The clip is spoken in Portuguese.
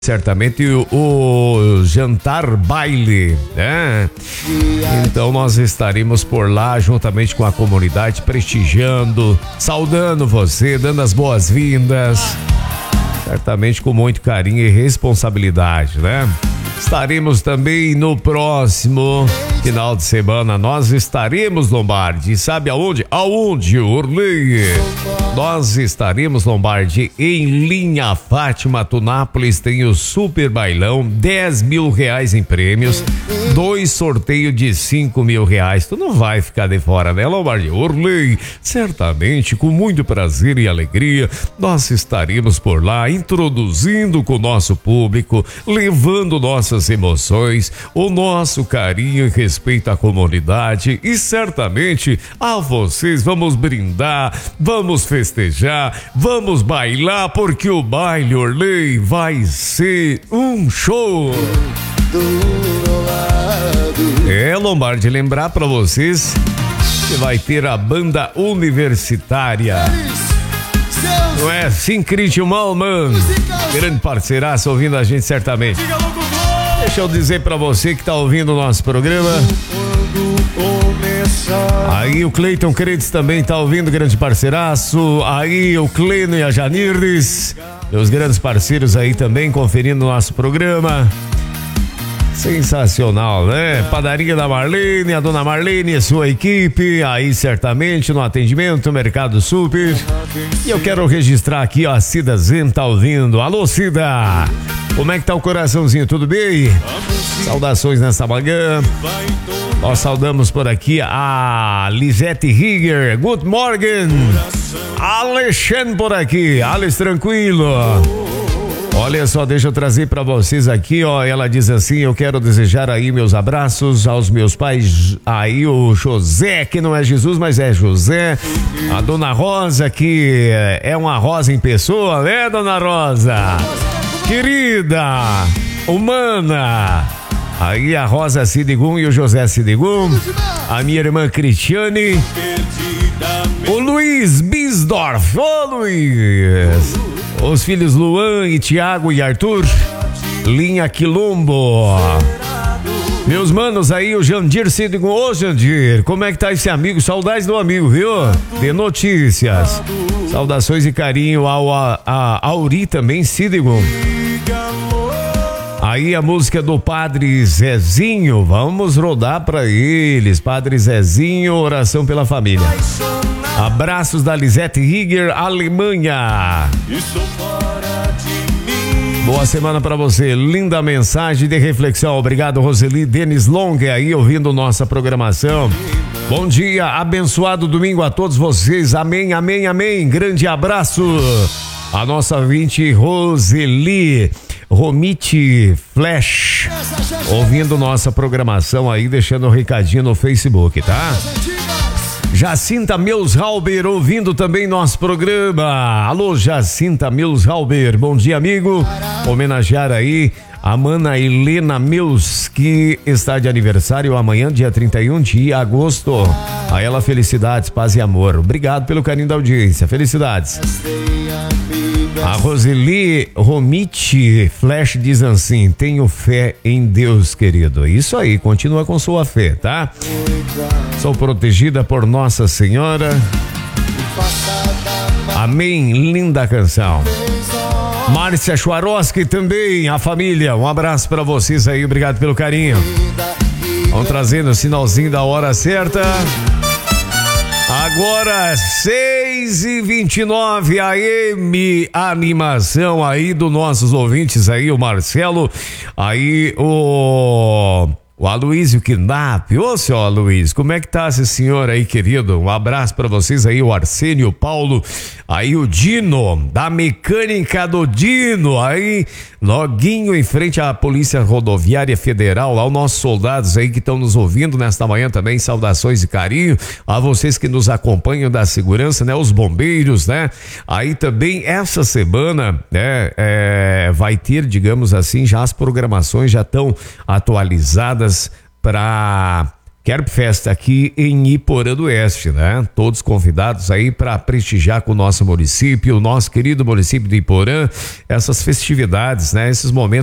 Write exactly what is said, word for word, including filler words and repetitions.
certamente o, o jantar baile, né? Então nós estaremos por lá juntamente com a comunidade, prestigiando, saudando você, dando as boas-vindas, certamente com muito carinho e responsabilidade, né? Estaremos também no próximo final de semana, nós estaremos, Lombardi, sabe aonde? Aonde, Orley? Nós estaremos, Lombardi, em Linha Fátima, Tunápolis, tem o Super Bailão, dez mil reais em prêmios, dois sorteios de cinco mil reais, tu não vai ficar de fora, né, Lombardi? Orley, certamente, com muito prazer e alegria, nós estaremos por lá, introduzindo com o nosso público, levando nossas emoções, o nosso carinho e respeito à comunidade e certamente a vocês vamos brindar, vamos festejar, vamos bailar, porque o baile Orley vai ser um show. É, Lombardi, lembrar pra vocês que vai ter a banda universitária. Não é assim, Cristian Malman, grande parceiraço ouvindo a gente certamente. Deixa eu dizer pra você que tá ouvindo o nosso programa. Aí o Cleiton Credes também tá ouvindo, grande parceiraço. Aí o Cleno e a Janirdes, meus grandes parceiros aí também conferindo o nosso programa. Sensacional, né? Padaria da Marlene, a dona Marlene e sua equipe, aí certamente no atendimento, Mercado Super. E eu quero registrar aqui, ó, a Cida Zen tá ouvindo. Alô, Cida! Como é que tá o coraçãozinho, tudo bem? Saudações nessa manhã. Nós saudamos por aqui a Lisete Rieger, good morning. Alexandre por aqui, Alex tranquilo. Olha só, deixa eu trazer pra vocês aqui, ó, ela diz assim, eu quero desejar aí meus abraços aos meus pais, aí o José, que não é Jesus, mas é José, a dona Rosa, que é uma rosa em pessoa, né, dona Rosa? Querida, humana, aí a Rosa Sidigum e o José Sidigum, a minha irmã Cristiane, o Luiz Bisdorf, ô Luiz, os filhos Luan e Tiago e Arthur, Linha Quilombo, meus manos aí, o Jandir Sidigum, ô Jandir, como é que tá esse amigo? Saudades do amigo, viu? De notícias, saudações e carinho ao a, a Auri também, Sidigum. Aí a música do Padre Zezinho, vamos rodar pra eles, Padre Zezinho, oração pela família. Abraços da Lisete Rieger, Alemanha. Boa semana pra você, linda mensagem de reflexão, obrigado Roseli Denis Long aí ouvindo nossa programação. Bom dia, abençoado domingo a todos vocês, amém, amém, amém, grande abraço. A nossa ouvinte Roseli Romite Flash, ouvindo nossa programação aí, deixando um recadinho no Facebook, tá? Jacinta Milshalber, ouvindo também nosso programa. Alô, Jacinta Milshalber, bom dia, amigo. Homenagear aí a mana Helena Mills, que está de aniversário amanhã, dia trinta e um de agosto. A ela, felicidades, paz e amor. Obrigado pelo carinho da audiência, felicidades. A Roseli Romite Flash diz assim, tenho fé em Deus, querido. Isso aí, continua com sua fé, tá? Sou protegida por Nossa Senhora. Amém, linda canção. Márcia Schwarovski também, a família, um abraço pra vocês aí, obrigado pelo carinho. Vamos trazendo o sinalzinho da hora certa. Agora, seis e vinte e nove A M, animação aí dos nossos ouvintes aí, o Marcelo, aí o... O Aloysio Knapp, ô seu Aloysio, como é que tá esse senhor aí, querido? Um abraço pra vocês aí, o Arsênio, o Paulo, aí o Dino, da mecânica do Dino, aí, loguinho em frente à Polícia Rodoviária Federal, lá os nossos soldados aí que estão nos ouvindo nesta manhã também, saudações e carinho, a vocês que nos acompanham da segurança, né, os bombeiros, né, aí também essa semana, né, é, vai ter, digamos assim, já as programações já estão atualizadas para Kerb Fest aqui em Iporã do Oeste, né? Todos convidados aí para prestigiar com o nosso município, o nosso querido município de Iporã, essas festividades, né? Esses momentos